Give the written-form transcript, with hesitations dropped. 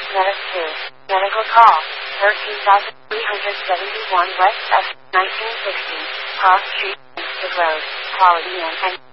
Medic 2. Medical call. 13,371 West F. 1960. Cross Street. Road. Quality and